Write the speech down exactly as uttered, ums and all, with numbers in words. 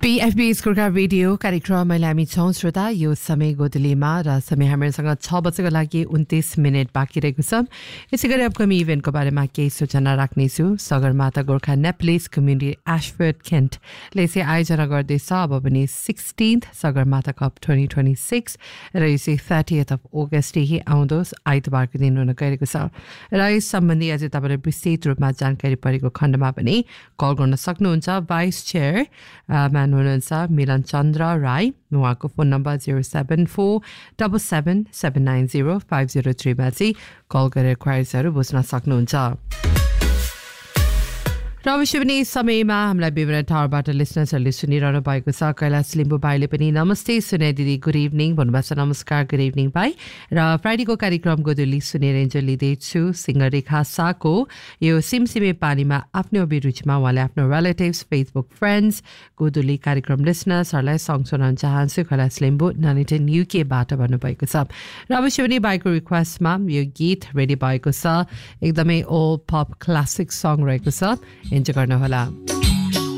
पीएफबी स्कुलका रेडियो कार्यक्रममा हामी छौँ श्रोता यो समय गोदलीमा र समय हामीसँग छ बजेको लागि उन्तिस मिनट बाँकी रहेको छ। यसै गरी अपकमिङ इभेन्टको बारेमा केही सूचना राख्नेछु। सगरमाथा गोर्खा नेप्लिस कम्युनिटी एशफोर्ड केन्टले चाहिँ आयोजना गर्दैछ अब पनि sixteenth Sagarmatha cup twenty twenty six र यो चाहिँ थर्टिएथ अफ अगस्तदेखि आउँदो आइतबारको दिन हुन गइरहेको छ र यस सम्बन्धी अझै तपाईँलाई विस्तृत रूपमा जानकारी परेको खण्डमा पनि कल गर्न सक्नुहुन्छ। भाइस चेयर म्यान हुनुहुन्छ मिलन चन्द्र राई, उहाँको phone number zero seven four double seven seven nine zero five zero थ्रीमा चाहिँ कल गरेर क्वाइरिजहरू बुझ्न सक्नुहुन्छ। र अवश्य पनि समयमा हामीलाई विभिन्न ठाउँबाट लिसनर्सहरूले सुनिरहनु भएको छ। कैलाश लिम्बू भाइले पनि नमस्ते सुने दिदी, गुड इभिनिङ भन्नुभएको छ। नमस्कार, गुड इभिनिङ भाइ। र फ्राइडेको कार्यक्रम गोदुली सुनेर इन्जोय लिँदैछु। सिङ्गर रेखा साको यो सिमसिमे पानीमा आफ्नो अभिरुचिमा उहाँले आफ्नो रिलेटिभ्स, फेसबुक फ्रेन्ड्स, गोदुली कार्यक्रम लिसनर्सहरूलाई सङ सुनाउन चाहन्छु कैलाश लिम्बू ननिटन युकेबाट भन्नुभएको छ। र अवश्य पनि भाइको रिक्वेस्टमा यो गीत रेडी भएको छ, एकदमै ओल्ड पप क्लासिक सङ रहेको छ, इन्जोय गर्नुहोला।